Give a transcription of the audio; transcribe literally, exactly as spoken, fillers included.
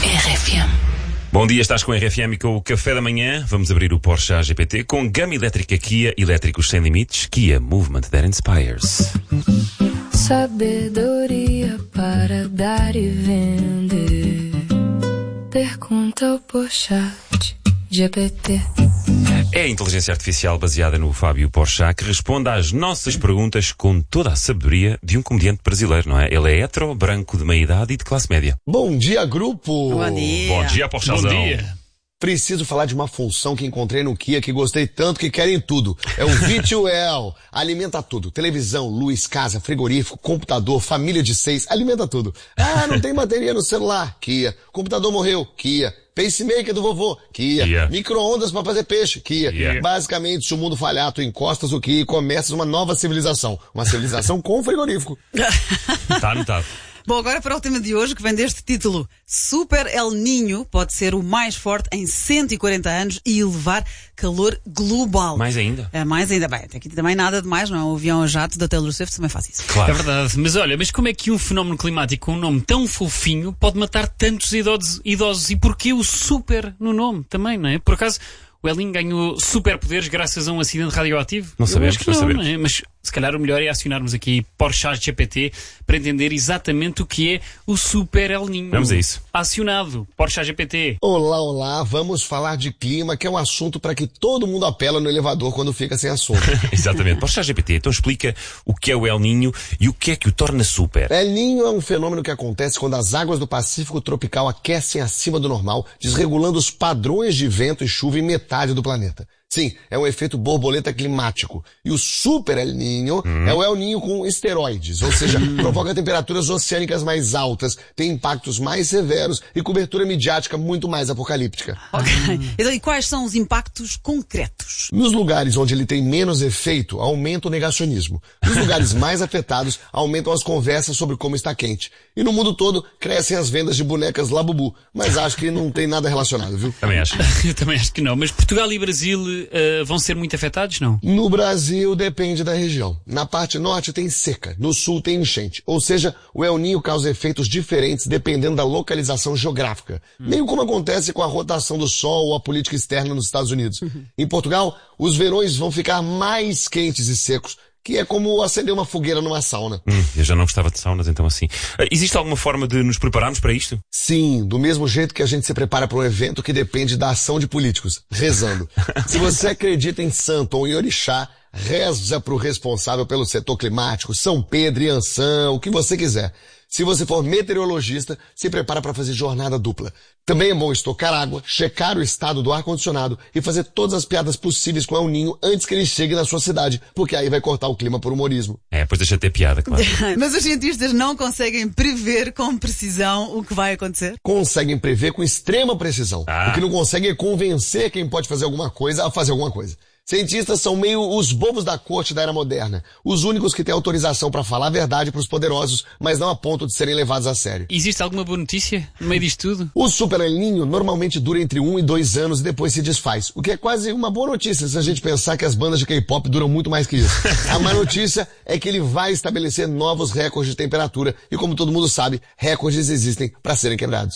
R F M. Bom dia, estás com a R F M e com o Café da Manhã. Vamos abrir o Porsche A G P T com gama elétrica Kia, elétricos sem limites, Kia Movement that inspires. Sabedoria para dar e vender. Pergunta ao Porsche A G P T. É a inteligência artificial baseada no Fábio Porchat que responde às nossas perguntas com toda a sabedoria de um comediante brasileiro, não é? Ele é hetero, branco, de meia idade e de classe média. Bom dia, grupo! Bom dia! Bom dia, Porchatzão! Bom dia! Preciso falar de uma função que encontrei no Kia que gostei tanto que querem tudo. É o V dois L. Alimenta tudo. Televisão, luz, casa, frigorífico, computador, família de seis. Alimenta tudo. Ah, não tem bateria no celular. Kia. Computador morreu. Kia. Pacemaker do vovô. Kia. Kia. Micro-ondas pra fazer peixe. Kia. Kia. Basicamente, se o mundo falhar, tu encostas o Kia e começas uma nova civilização. Uma civilização com frigorífico. Está anotado. Bom, agora para o tema de hoje, que vem deste título. Super El Niño pode ser o mais forte em cento e quarenta anos e elevar calor global. Mais ainda? É, mais ainda. Bem, aqui também nada de mais, não é? O avião a jato da Taylor Swift também faz isso. Claro. É verdade, mas olha, mas como é que um fenómeno climático com um nome tão fofinho pode matar tantos idosos, idosos? E porquê o super no nome também, não é? Por acaso, o El Niño ganhou superpoderes graças a um acidente radioativo? Não Eu sabemos, acho que não não, sabemos. não é? Mas se calhar o melhor é acionarmos aqui Porsche A G P T para entender exatamente o que é o super El Niño. Vamos a isso. Acionado, Porsche A G P T. Olá, olá, vamos falar de clima, que é um assunto para que todo mundo apela no elevador quando fica sem assunto. Exatamente. Porsche A G P T, então explica o que é o El Niño e o que é que o torna super. El Niño é um fenômeno que acontece quando as águas do Pacífico tropical aquecem acima do normal, desregulando os padrões de vento e chuva em metade do planeta. Sim, é um efeito borboleta climático. E o super El Niño hum. é o El Niño com esteroides, ou seja, provoca temperaturas oceânicas mais altas, tem impactos mais severos e cobertura midiática muito mais apocalíptica. Ok. Então, e quais são os impactos concretos? Nos lugares onde ele tem menos efeito, aumenta o negacionismo. Nos lugares mais afetados, aumentam as conversas sobre como está quente. E no mundo todo, crescem as vendas de bonecas Labubu. Mas acho que não tem nada relacionado, viu? Também acho. Eu também acho que não, mas Portugal e Brasil uh, vão ser muito afetados, não? No Brasil depende da região. Na parte norte tem seca, no sul tem enchente. Ou seja, o El Niño causa efeitos diferentes dependendo da localização geográfica. Hum. Meio como acontece com a rotação do sol ou a política externa nos Estados Unidos. Uhum. Em Portugal, os verões vão ficar mais quentes e secos, que é como acender uma fogueira numa sauna. Hum, eu já não gostava de saunas, então assim. Uh, existe alguma forma de nos prepararmos para isto? Sim, do mesmo jeito que a gente se prepara para um evento que depende da ação de políticos, rezando. Se você acredita em santo ou em orixá, reza pro responsável pelo setor climático, São Pedro, Iansã, o que você quiser. Se você for meteorologista, se prepara para fazer jornada dupla. Também é bom estocar água, checar o estado do ar-condicionado e fazer todas as piadas possíveis com o El Niño antes que ele chegue na sua cidade, porque aí vai cortar o clima por humorismo. É, depois deixa de ter piada, claro. Mas os cientistas não conseguem prever com precisão o que vai acontecer? Conseguem prever com extrema precisão. Ah. O que não conseguem é convencer quem pode fazer alguma coisa a fazer alguma coisa. Cientistas são meio os bobos da corte da era moderna. Os únicos que têm autorização para falar a verdade para os poderosos, mas não a ponto de serem levados a sério. Existe alguma boa notícia no meio disto tudo? O super El Niño normalmente dura entre um e dois anos e depois se desfaz. O que é quase uma boa notícia se a gente pensar que as bandas de K-pop duram muito mais que isso. A má notícia é que ele vai estabelecer novos recordes de temperatura e, como todo mundo sabe, recordes existem para serem quebrados.